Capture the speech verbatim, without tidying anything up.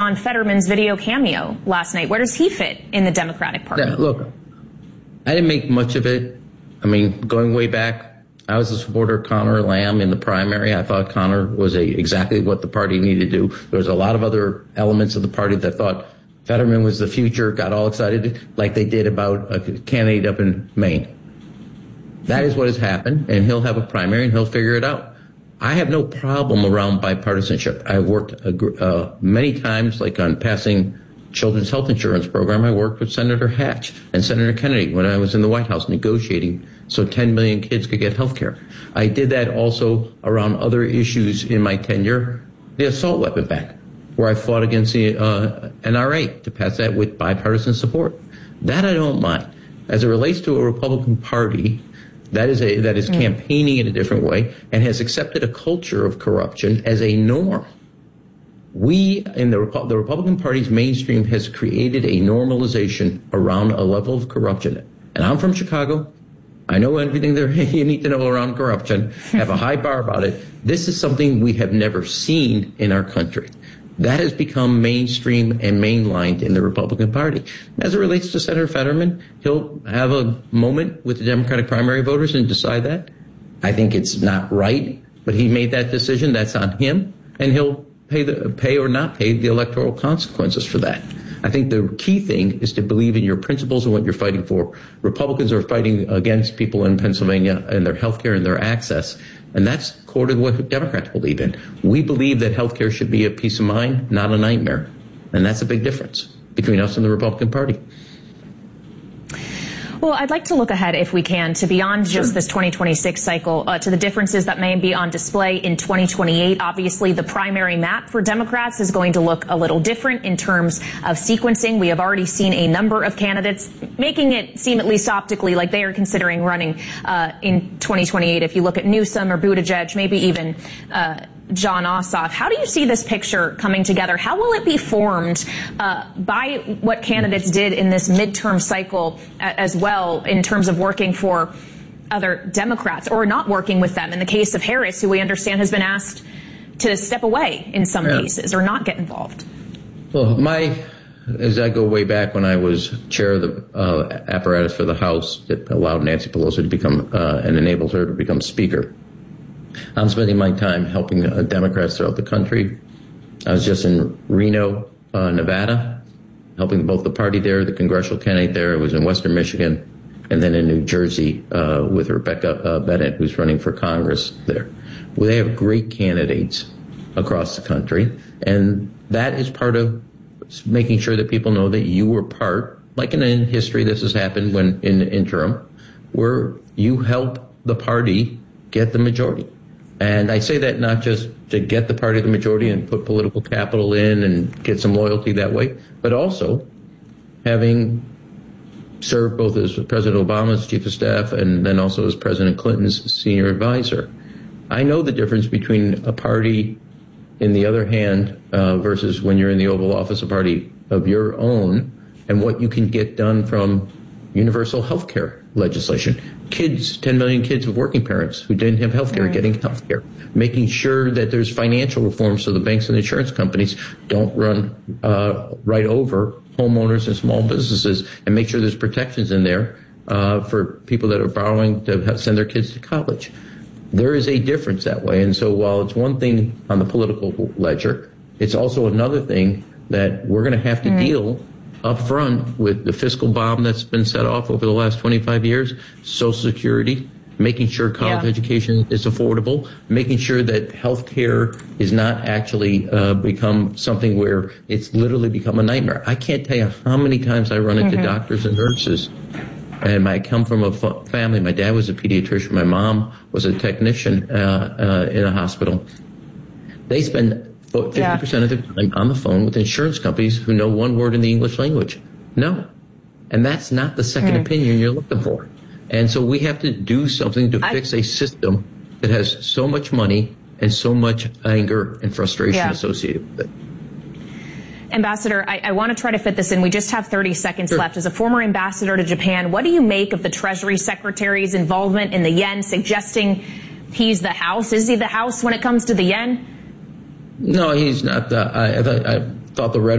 John Fetterman's video cameo last night. Where does he fit in the Democratic Party? Yeah, look, I didn't make much of it. I mean, going way back, I was a supporter of Conor Lamb in the primary. I thought Conor was a, exactly what the party needed to do. There was a lot of other elements of the party that thought Fetterman was the future, got all excited like they did about a candidate up in Maine. That is what has happened, and he'll have a primary and he'll figure it out. I have no problem around bipartisanship. I've worked uh, many times, like on passing children's health insurance program. I worked with Senator Hatch and Senator Kennedy when I was in the White House negotiating so ten million kids could get health care. I did that also around other issues in my tenure, the assault weapon ban, where I fought against the uh, N R A to pass that with bipartisan support. That I don't mind. As it relates to a Republican Party that is a that is mm. campaigning in a different way and has accepted a culture of corruption as a norm. We, in the, Repu- the Republican Party's mainstream, has created a normalization around a level of corruption. And I'm from Chicago. I know everything there you need to know around corruption, have a high bar about it. This is something we have never seen in our country. That has become mainstream and mainlined in the Republican Party. As it relates to Senator Fetterman, he'll have a moment with the Democratic primary voters and decide that. I think it's not right, but he made that decision. That's on him, and he'll pay the pay or not pay the electoral consequences for that. I think the key thing is to believe in your principles and what you're fighting for. Republicans are fighting against people in Pennsylvania and their health care and their access, and that's core to what Democrats believe in. We believe that health care should be a peace of mind, not a nightmare, and that's a big difference between us and the Republican Party. Well, I'd like to look ahead, if we can, to beyond just Sure. this twenty twenty-six cycle, uh, to the differences that may be on display in twenty twenty-eight. Obviously, the primary map for Democrats is going to look a little different in terms of sequencing. We have already seen a number of candidates making it seem, at least optically, like they are considering running uh, in twenty twenty-eight. If you look at Newsom or Buttigieg, maybe even uh, Jon Ossoff. How do you see this picture coming together? How will it be formed uh, by what candidates did in this midterm cycle as well in terms of working for other Democrats or not working with them? In the case of Harris, who we understand has been asked to step away in some yeah. cases or not get involved. Well, my, as I go way back when I was chair of the uh, apparatus for the House that allowed Nancy Pelosi to become uh, and enabled her to become Speaker, I'm spending my time helping uh, Democrats throughout the country. I was just in Reno, uh, Nevada, helping both the party there, the congressional candidate there. I was in Western Michigan, and then in New Jersey uh, with Rebecca uh, Bennett, who's running for Congress there. Well, they have great candidates across the country, and that is part of making sure that people know that you were part, like in, in history this has happened when in the interim, where you help the party get the majority. And I say that not just to get the party the majority and put political capital in and get some loyalty that way, but also having served both as President Obama's chief of staff and then also as President Clinton's senior advisor. I know the difference between a party, in the other hand, uh, versus when you're in the Oval Office, a party of your own, and what you can get done from universal health care legislation. Kids, ten million kids of working parents who didn't have health care right. getting health care. Making sure that there's financial reforms so the banks and insurance companies don't run uh, right over homeowners and small businesses, and make sure there's protections in there uh, for people that are borrowing to have, send their kids to college. There is a difference that way. And so while it's one thing on the political ledger, it's also another thing that we're going to have to mm. deal up front with the fiscal bomb that's been set off over the last twenty-five years, Social Security, making sure college yeah. education is affordable, making sure that health care is not actually uh, become something where it's literally become a nightmare. I can't tell you how many times I run into mm-hmm. doctors and nurses. And I come from a family. My dad was a pediatrician. My mom was a technician uh, uh, in a hospital. They spend fifty percent yeah. of their time on the phone with insurance companies who know one word in the English language. No. And that's not the second mm. opinion you're looking for. And so we have to do something to I, fix a system that has so much money and so much anger and frustration yeah. associated with it. Ambassador, I, I want to try to fit this in. We just have thirty seconds sure. left. As a former ambassador to Japan, what do you make of the Treasury Secretary's involvement in the yen, suggesting he's the house? Is he the house when it comes to the yen? No, he's not. The, I, I, I thought the rhetoric